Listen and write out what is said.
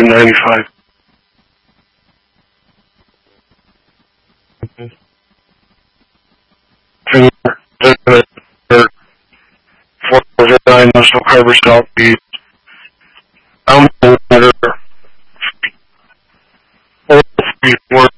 95. For National Carver Southeast. I'm the letter 434